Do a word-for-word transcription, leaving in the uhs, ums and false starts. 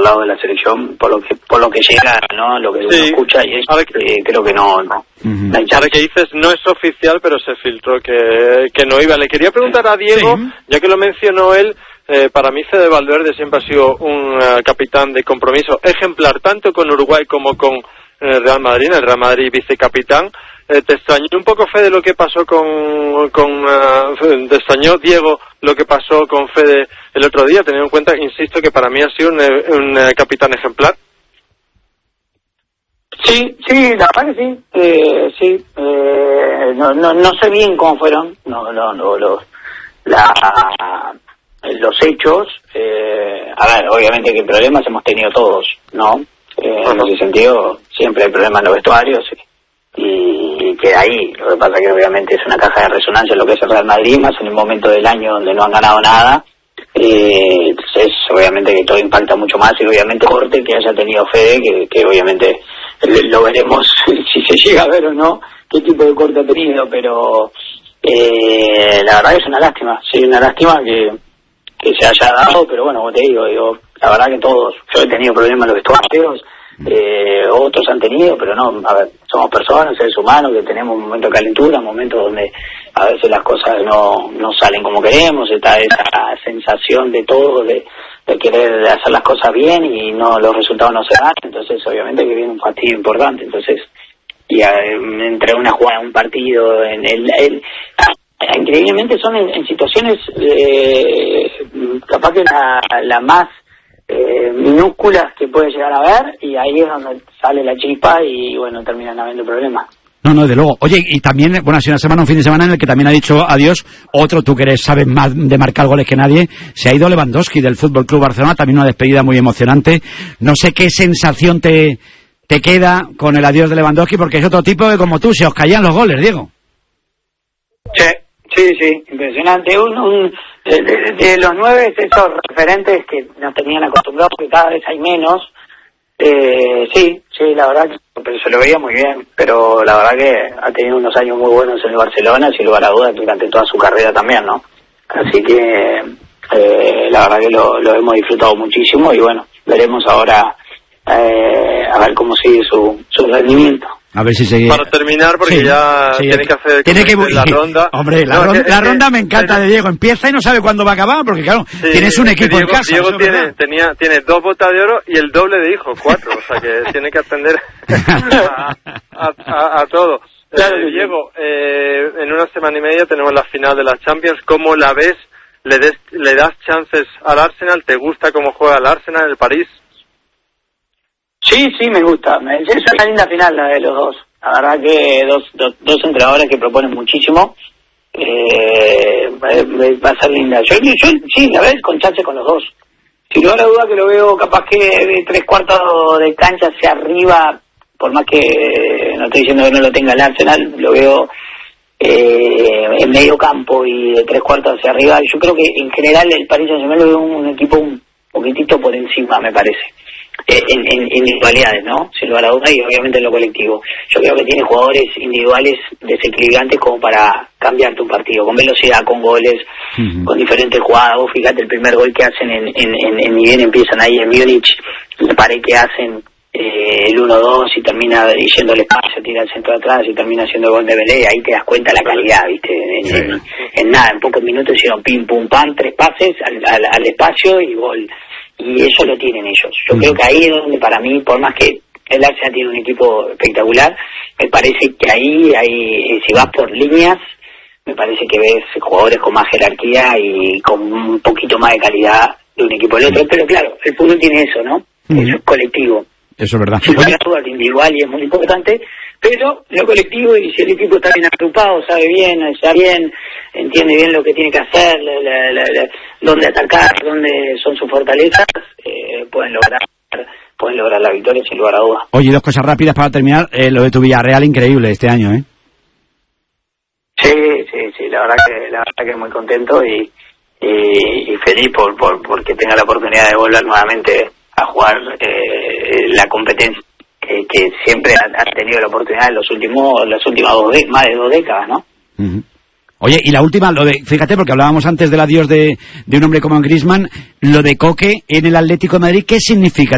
lado de la selección, por lo que por lo que llega, ¿no? Lo que sí. uno escucha y eso, que, eh, creo que no, no. Uh-huh. Ahora que dices, no es oficial, pero se filtró que, que no iba. Le quería preguntar a Diego, sí. ya que lo mencionó él, eh, para mí Fede Valverde siempre ha sido un uh, capitán de compromiso ejemplar, tanto con Uruguay como con el Real Madrid, el Real Madrid vicecapitán. Eh, ¿Te extrañó un poco, Fede, lo que pasó con... con uh, ¿Te extrañó, Diego, lo que pasó con Fede el otro día? Teniendo en cuenta, insisto, que para mí ha sido un, un uh, capitán ejemplar. Sí, sí, la verdad que sí. Eh, sí, eh, no, no, no sé bien cómo fueron no, no, no, los, la, los hechos. Eh, a ver, obviamente que problemas hemos tenido todos, ¿no? Eh, en ese sentido, siempre hay problemas en los vestuarios y, y que ahí, lo que pasa es que obviamente es una caja de resonancia lo que es el Real Madrid, más en el momento del año donde no han ganado nada, eh, entonces obviamente que todo impacta mucho más y obviamente corte que haya tenido Fede, que, que obviamente lo veremos si se llega a ver o no, qué tipo de corte ha tenido, pero eh, la verdad es una lástima, sí, una lástima que, que se haya dado, pero bueno, como te digo, digo la verdad que todos, yo he tenido problemas en los vestuarios, eh, otros han tenido, pero no, a ver, somos personas, seres humanos, que tenemos un momento de calentura, momentos donde a veces las cosas no, no salen como queremos, está esa sensación de todo, de, de querer hacer las cosas bien y no los resultados no se dan, entonces obviamente que viene un fastidio importante, entonces, y a, entre una jugada, un partido, en el, el increíblemente son en, en situaciones eh, capaz que la, la más Eh, minúsculas que puede llegar a ver y ahí es donde sale la chispa y bueno, terminan habiendo problemas. No, no, de luego. Oye, y también, bueno, ha sido una semana, un fin de semana en el que también ha dicho adiós otro, tú que eres, sabes más de marcar goles que nadie, se ha ido Lewandowski del Fútbol Club Barcelona, también una despedida muy emocionante. No sé qué sensación te, te queda con el adiós de Lewandowski, porque es otro tipo que como tú, se os caían los goles, Diego. Sí. Sí, sí, impresionante. Un, un, de, de, de los nueve, esos referentes que nos tenían acostumbrados, que cada vez hay menos, eh, sí, sí, la verdad que pero se lo veía muy bien, pero la verdad que ha tenido unos años muy buenos en el Barcelona, sin lugar a dudas, durante toda su carrera también, ¿no? Así que eh, la verdad que lo, lo hemos disfrutado muchísimo y bueno, veremos ahora eh, a ver cómo sigue su, su rendimiento. A ver si sigue. Para terminar, porque sí, ya sí, tiene que hacer tiene que la ronda. Hombre, la, no, ronda, que, la que, ronda me encanta de Diego. Empieza y no sabe cuándo va a acabar, porque claro, sí, tienes un equipo Diego, en casa. Diego tiene, tenía, tiene dos botas de oro y el doble de hijos, cuatro. O sea que tiene que atender a, a, a, a todo. Claro, eh, Diego, eh, en una semana y media tenemos la final de la Champions. ¿Cómo la ves? ¿Le, des, ¿Le das chances al Arsenal? ¿Te gusta cómo juega el Arsenal, el París? Sí, sí, me gusta. Es una linda final la de los dos. La verdad que dos, dos, dos entrenadores que proponen muchísimo. Eh, va a ser linda. Yo, yo sí, a ver, con chance con los dos. Sin lugar a duda que lo veo capaz que de tres cuartos de cancha hacia arriba, por más que no estoy diciendo que no lo tenga el Arsenal, lo veo eh, en medio campo y de tres cuartos hacia arriba. Yo creo que en general el Paris Saint-Germain lo veo un, un equipo un poquitito por encima, me parece. En, en, en individualidades, ¿no? Sin lugar a dudas y obviamente en lo colectivo. Yo creo que tiene jugadores individuales desequilibrantes como para cambiarte un partido, con velocidad, con goles, uh-huh. con diferentes jugadas. Vos fíjate el primer gol que hacen en, en, en, en ni bien empiezan ahí en Múnich, me parece que hacen eh, el uno dos y termina yendo al espacio, tira el centro de atrás y termina haciendo el gol de Belé, ahí te das cuenta la calidad, ¿viste? En, sí. en, en nada, en pocos minutos hicieron pim, pum, pam, tres pases al, al, al espacio y gol. Y eso lo tienen ellos. Yo mm. creo que ahí es donde para mí, por más que el Arsenal tiene un equipo espectacular, me parece que ahí, ahí si vas por líneas, me parece que ves jugadores con más jerarquía y con un poquito más de calidad de un equipo al otro. Pero claro, el fútbol tiene eso, ¿no? Mm. Eso es colectivo. Eso es verdad. Si no es individual y es muy importante, pero lo colectivo, y si el equipo está bien agrupado, sabe bien, está bien, entiende bien lo que tiene que hacer, la, la, la, la, dónde atacar, dónde son sus fortalezas, eh, pueden lograr pueden lograr la victoria sin lugar a dudas. Oye, dos cosas rápidas para terminar. Eh, lo de tu Villarreal, increíble este año, ¿eh? Sí, sí, sí, la verdad que la verdad que muy contento y, y, y feliz por, por porque tenga la oportunidad de volver nuevamente a jugar eh, la competencia que, que siempre ha, ha tenido la oportunidad en los últimos las últimas dos de, más de dos décadas, ¿no? Uh-huh. Oye, y la última, lo de, fíjate, porque hablábamos antes del adiós de, de un hombre como Griezmann, lo de Coque en el Atlético de Madrid, ¿qué significa?